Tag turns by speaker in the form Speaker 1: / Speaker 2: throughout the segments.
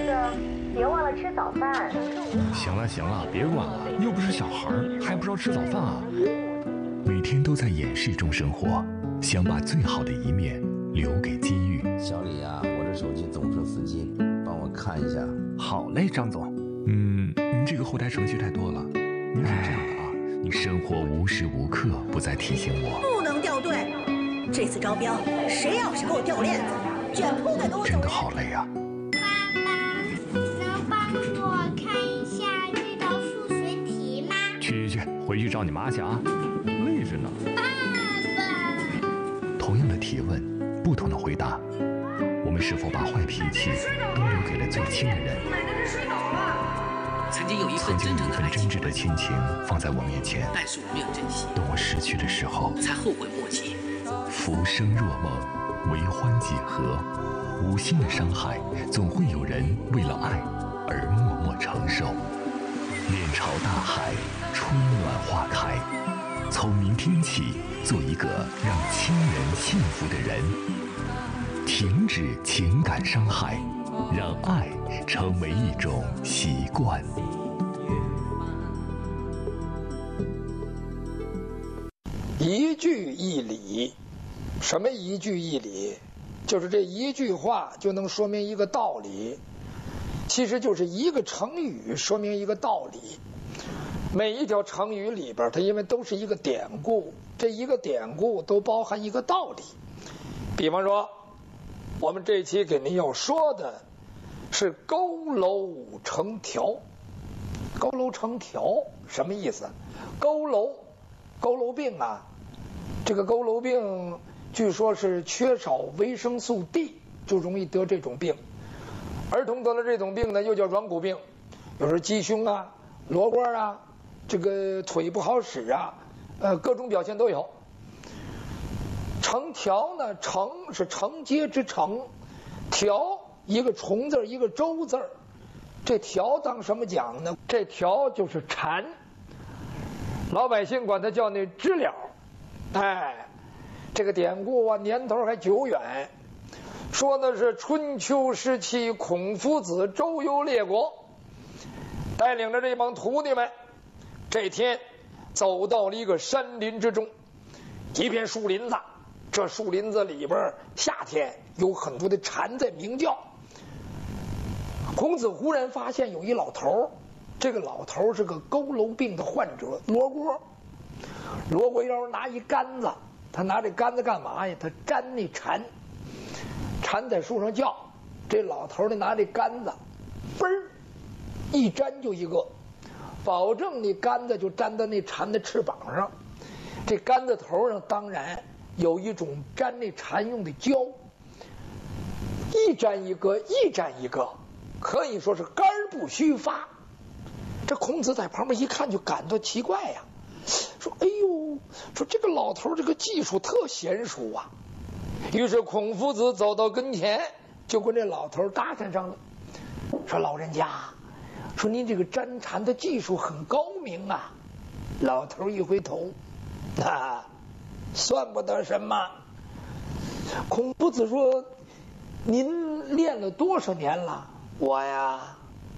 Speaker 1: 个别忘了吃早饭。
Speaker 2: 行了行了，别管了，又不是小孩，还不知道吃早饭啊？
Speaker 3: 每天都在掩饰中生活，想把最好的一面留给机遇。
Speaker 4: 小李啊，我这手机总是死机，帮我看一下。
Speaker 2: 好嘞，张总。
Speaker 3: 您这个后台程序太多了。您是这样的啊，你生活无时无刻不在提醒我，
Speaker 5: 不能掉队。这次招标，谁要是给我掉链子，卷铺盖都走人。
Speaker 3: 真的好累啊。
Speaker 6: 爸爸，能帮我看一下这道数学题吗？
Speaker 2: 去，回去找你妈去啊，累着呢。
Speaker 6: 爸爸，
Speaker 3: 同样的提问，不同的回答，我们是否把坏脾气都留给了最亲的人？
Speaker 7: 曾经有一份真
Speaker 3: 挚的亲情放在我面前，
Speaker 7: 但是我没有珍惜。
Speaker 3: 等我逝去的时候，
Speaker 7: 才后悔莫及。
Speaker 3: 浮生若梦，为欢几何？无心的伤害，总会有人为了爱而默默承受。面朝大海，春暖花开。从明天起，做一个让亲人幸福的人。停止情感伤害，让爱成为一种习惯。
Speaker 8: 一句一理，什么一句一理？就是这一句话就能说明一个道理，其实就是一个成语说明一个道理。每一条成语里边，它因为都是一个典故，这一个典故都包含一个道理。比方说，我们这期给您要说的是佝偻成条。佝偻成条什么意思？佝偻病啊，这个佝偻病据说是缺少维生素 D 就容易得这种病。儿童得了这种病呢，又叫软骨病，有时候鸡胸啊、罗罐啊，这个腿不好使啊，各种表现都有。成条呢，承是承接之承，条一个虫字一个周字，这条当什么讲呢？这条就是蝉，老百姓管它叫那知了。这个典故啊，年头还久远，说的是春秋时期孔夫子周游列国，带领着这帮徒弟们，这天走到了一个山林之中，一片树林子。这树林子里边，夏天有很多的蝉在鸣叫。孔子忽然发现有一老头，这个老头是个佝偻病的患者，罗锅。罗锅腰拿一杆子，他拿这杆子干嘛呀？他粘那蝉，蝉在树上叫，这老头呢拿这杆子，嘣儿一粘就一个，保证你杆子就粘到那蝉的翅膀上。这杆子头上当然有一种粘那蝉用的胶，一粘一个，一粘一个，可以说是杆不虚发。这孔子在旁边一看就感到奇怪呀，说哎呦，说这个老头这个技术特娴熟啊。于是孔夫子走到跟前，就跟这老头搭讪上了，说老人家，说您这个粘蝉的技术很高明啊。老头一回头，算不得什么。孔夫子说，您练了多少年了？我呀，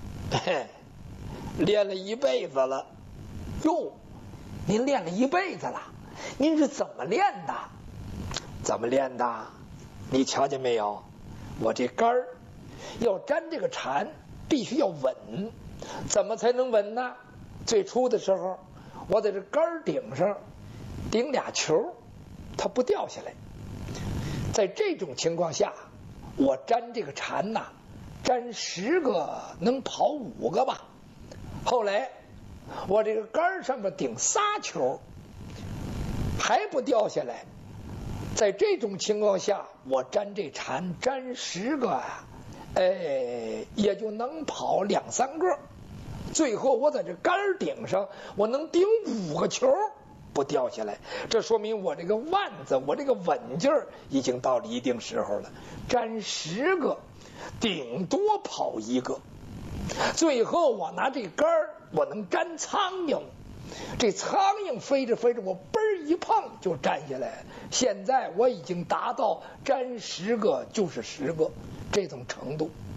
Speaker 8: 练了一辈子了。哟，您练了一辈子了，您是怎么练的？怎么练的？你瞧见没有？我这杆儿要粘这个蝉，必须要稳。怎么才能稳呢？最初的时候，我在这杆儿顶上顶俩球，它不掉下来。在这种情况下，我粘这个蝉呐，粘10个能跑5个吧。后来我这个杆上面顶仨球，还不掉下来。在这种情况下，我粘这蝉粘10个啊，也就能跑2、3个。最后我在这杆顶上，我能顶5个球不掉下来。这说明我这个腕子，我这个稳劲儿已经到了一定时候了。粘10个，顶多跑1个。最后我拿这杆儿，我能粘苍蝇。这苍蝇飞着飞着，我嘣儿一碰就粘下来。现在我已经达到粘10个就是10个这种程度。